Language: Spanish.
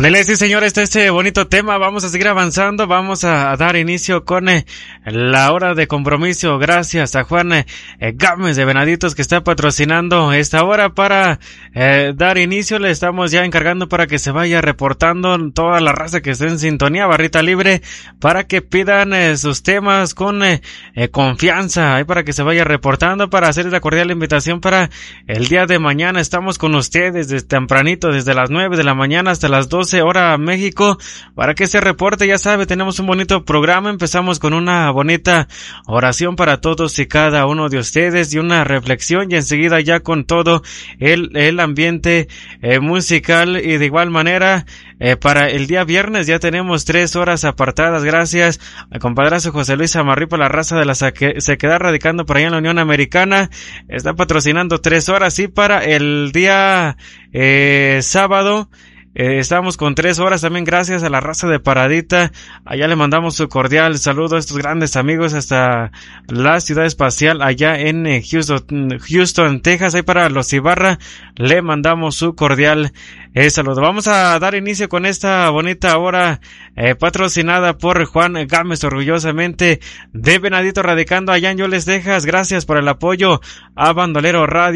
Dele, sí, señor, este bonito tema. Vamos a seguir avanzando. Vamos a dar inicio con la hora de compromiso. Gracias a Juan Gámez de Venaditos que está patrocinando esta hora para dar inicio. Le estamos ya encargando para que se vaya reportando toda la raza que esté en sintonía, barrita libre, para que pidan sus temas con confianza, ahí para que se vaya reportando, para hacer la cordial invitación para el día de mañana. Estamos con ustedes desde tempranito, desde las 9 de la mañana hasta las 12 hora México, para que se reporte. Ya sabe, tenemos un bonito programa. Empezamos con una bonita oración para todos y cada uno de ustedes y una reflexión, y enseguida ya con todo el ambiente musical. Y de igual manera para el día viernes ya tenemos 3 horas apartadas. Gracias al compadrazo José Luis Amarripa, la raza de la sequedad radicando por allá en la Unión Americana, está patrocinando 3 horas. Y para el día sábado estamos con 3 horas también, gracias a la raza de Paradita. Allá le mandamos su cordial saludo a estos grandes amigos hasta la ciudad espacial allá en Houston, Texas. Ahí para los Ibarra le mandamos su cordial saludo. Vamos a dar inicio con esta bonita hora patrocinada por Juan Gámez, orgullosamente de Venadito, radicando allá en Yoles, Texas. Gracias por el apoyo a Bandolero Radio.